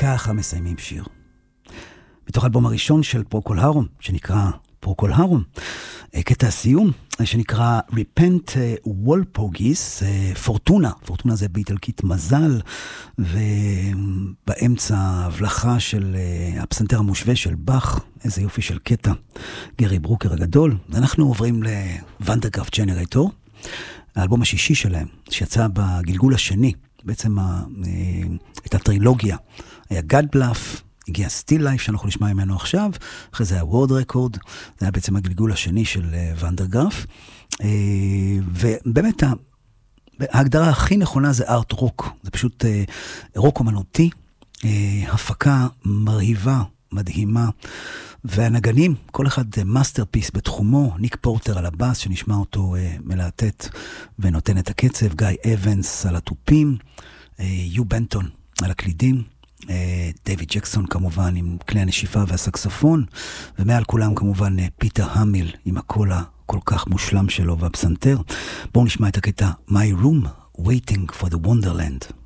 ככה מסיימים שיר. מתוך האלבום הראשון של פרוקול הרום, שנקרא פרוקול הרום, קטע הסיום, שנקרא Repent Walpurgis, פורטונה. פורטונה זה באיטלקית מזל, ובאמצע הבלחה של הפסנתר המושווה של באך, איזה יופי של קטע, גרי ברוקר הגדול. אנחנו עוברים לוונדרגראפט ג'נרטור, האלבום השישי שלהם, שיצא בגלגול השני, בעצם את הטרילוגיה. היה God Bluff, הגיע Still Life שאנחנו נשמע ממנו עכשיו, אחרי זה היה World Record, זה היה בעצם הגלגול השני של וונדרגראפט, ובאמת ההגדרה הכי נכונה זה ארט רוק, זה פשוט רוק אומנותי, הפקה מרהיבה, מדהימה, והנגנים, כל אחד מאסטרפיס בתחומו, ניק פורטר על הבאס שנשמע אותו מלהטט ונותן את הקצב, גיא אבנס על הטופים, יו בנטון על הקלידים, דיוויד ג'קסון כמובן עם כלי הנשיפה והסקסופון, ומעל כולם כמובן פיטר המיל עם הקול הכל כך מושלם שלו והפסנתר. בואו נשמע את הקטע My Room Waiting for the Wonderland.